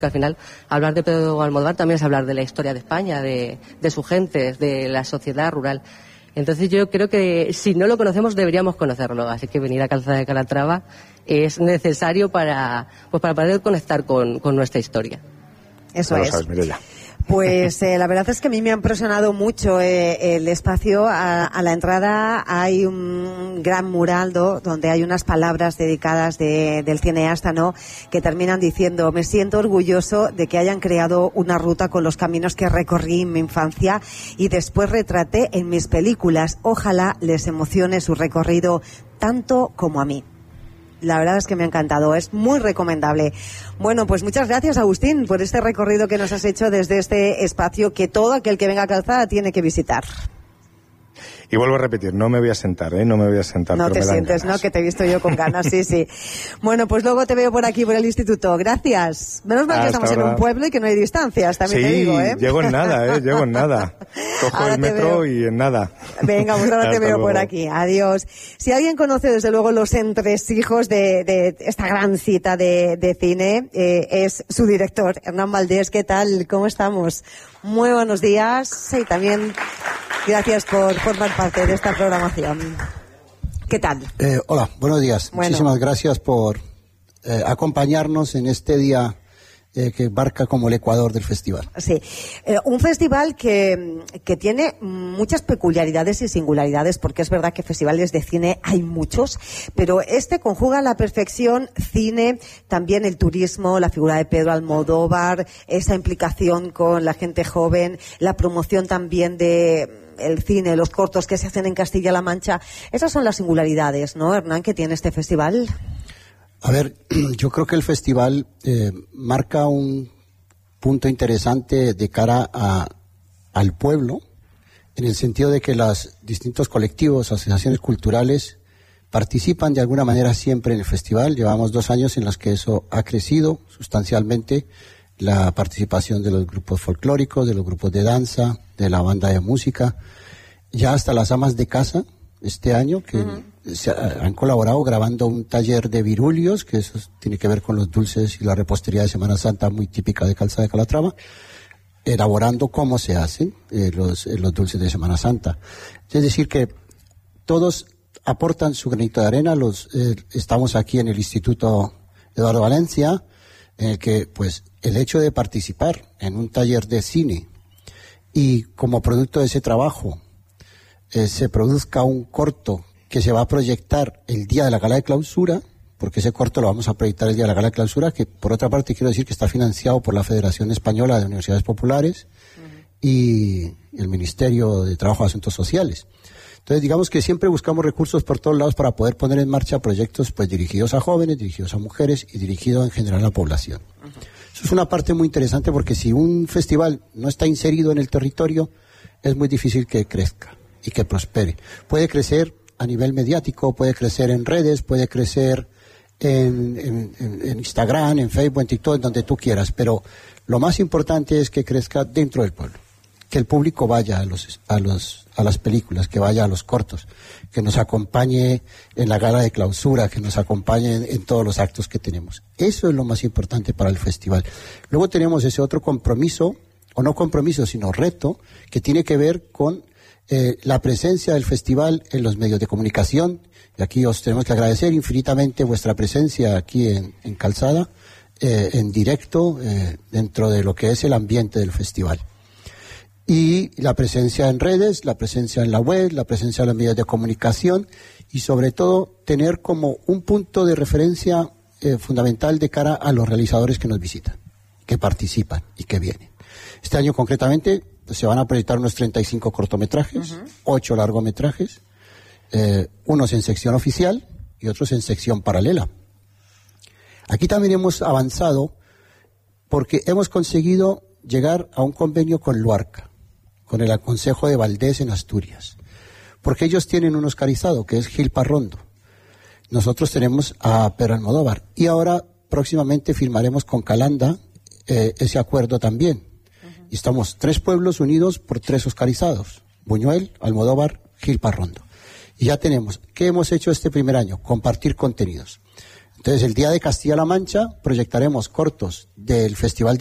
Que al final, hablar de Pedro Almodóvar también es hablar de la historia de España, de su gente, de la sociedad rural. Entonces yo creo que si no lo conocemos deberíamos conocerlo, así que venir a Calzada de Calatrava es necesario para poder conectar con nuestra historia. Eso es. Sabes, Mireia. Pues la verdad es que a mí me ha impresionado mucho el espacio. A la entrada hay un gran mural donde hay unas palabras dedicadas del cineasta, ¿no?, que terminan diciendo: me siento orgulloso de que hayan creado una ruta con los caminos que recorrí en mi infancia y después retraté en mis películas. Ojalá les emocione su recorrido tanto como a mí. La verdad es que me ha encantado, es muy recomendable. Bueno, pues muchas gracias, Agustín, por este recorrido que nos has hecho desde este espacio que todo aquel que venga a Calzada tiene que visitar. Y vuelvo a repetir, no me voy a sentar, no me voy a sentar. No te sientes, ¿no? Que te he visto yo con ganas, sí, sí. Bueno, pues luego te veo por aquí, por el instituto. Gracias. Menos mal que estamos en un pueblo y que no hay distancias, también te digo, ¿eh? Sí, llego en nada. Cojo ahora el metro y en nada. Venga, pues ahora te veo luego. por aquí. Adiós. Si alguien conoce, desde luego, los entresijos de esta gran cita de cine, es su director, Hernán Valdés. ¿Qué tal? ¿Cómo estamos? Muy buenos días y también gracias por formar parte de esta programación. ¿Qué tal? Hola, buenos días. Bueno. Muchísimas gracias por acompañarnos en este día que marca como el Ecuador del festival. Sí, un festival que tiene muchas peculiaridades y singularidades, porque es verdad que festivales de cine hay muchos, pero este conjuga a la perfección cine, también el turismo, la figura de Pedro Almodóvar, esa implicación con la gente joven, la promoción también de el cine, los cortos que se hacen en Castilla-La Mancha. Esas son las singularidades, ¿no, Hernán, que tiene este festival? A ver, yo creo que el festival marca un punto interesante de cara al pueblo, en el sentido de que los distintos colectivos, asociaciones culturales participan de alguna manera siempre en el festival. Llevamos 2 años en los que eso ha crecido sustancialmente, la participación de los grupos folclóricos, de los grupos de danza, de la banda de música, ya hasta las amas de casa este año que han colaborado grabando un taller de virulios, que eso tiene que ver con los dulces y la repostería de Semana Santa muy típica de Calzada de Calatrava, elaborando cómo se hacen los dulces de Semana Santa. Es decir, que todos aportan su granito de arena. Estamos aquí en el Instituto Eduardo Valencia, en el que pues el hecho de participar en un taller de cine y como producto de ese trabajo se produzca un corto que se va a proyectar el día de la gala de clausura, porque ese corto lo vamos a proyectar el día de la gala de clausura, que por otra parte quiero decir que está financiado por la Federación Española de Universidades Populares y el Ministerio de Trabajo y Asuntos Sociales. Entonces, digamos que siempre buscamos recursos por todos lados para poder poner en marcha proyectos pues dirigidos a jóvenes, dirigidos a mujeres y dirigidos en general a la población. Eso es una parte muy interesante, porque si un festival no está inserido en el territorio, es muy difícil que crezca y que prospere. Puede crecer a nivel mediático, puede crecer en redes, puede crecer en Instagram, en Facebook, en TikTok, en donde tú quieras, pero lo más importante es que crezca dentro del pueblo, que el público vaya a las películas, que vaya a los cortos, que nos acompañe en la gala de clausura, que nos acompañe en todos los actos que tenemos. Eso es lo más importante para el festival. Luego tenemos ese otro compromiso, o no compromiso, sino reto, que tiene que ver con la presencia del festival en los medios de comunicación. Y aquí os tenemos que agradecer infinitamente vuestra presencia aquí en Calzada, en directo, dentro de lo que es el ambiente del festival. Y la presencia en redes, la presencia en la web, la presencia en los medios de comunicación, y sobre todo tener como un punto de referencia fundamental de cara a los realizadores que nos visitan, que participan y que vienen. Este año concretamente pues, se van a proyectar unos 35 cortometrajes, 8 largometrajes, unos en sección oficial y otros en sección paralela. Aquí también hemos avanzado porque hemos conseguido llegar a un convenio con Luarca, con el Consejo de Valdés en Asturias, porque ellos tienen un oscarizado que es Gil Parrondo. Nosotros tenemos a Pedro Almodóvar y ahora próximamente firmaremos con Calanda ese acuerdo también. Y estamos 3 pueblos unidos por 3 oscarizados: Buñuel, Almodóvar, Gil Parrondo. Y ya tenemos, ¿qué hemos hecho este primer año? Compartir contenidos. Entonces, el día de Castilla-La Mancha proyectaremos cortos del Festival